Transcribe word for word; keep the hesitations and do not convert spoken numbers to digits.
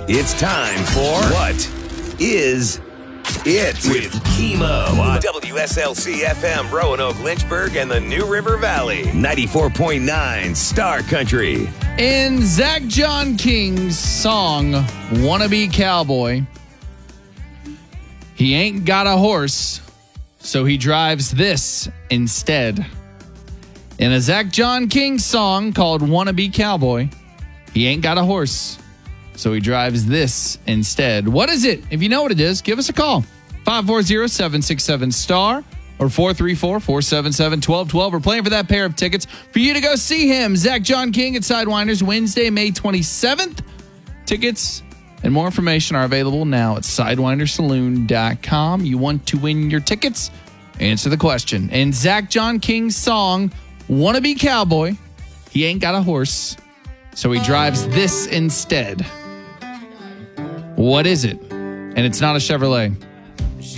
It's time for What Is It? With Chemo on W S L C F M, Roanoke, Lynchburg, and the New River Valley. ninety-four point nine Star Country. In Zach John King's song, Wannabe Cowboy, he ain't got a horse, so he drives this instead. In a Zach John King song called Wannabe Cowboy, he ain't got a horse, so he drives this instead. What is it? If you know what it is, give us a call. five four zero, seven six seven, STAR or four three four, four seven seven, one two one two. We're playing for that pair of tickets for you to go see him, Zach John King at Sidewinders, Wednesday, May twenty-seventh. Tickets and more information are available now at sidewinder saloon dot com. You want to win your tickets? Answer the question. And Zach John King's song, Wannabe Cowboy, he ain't got a horse, so he drives this instead. What is it? And it's not a Chevrolet.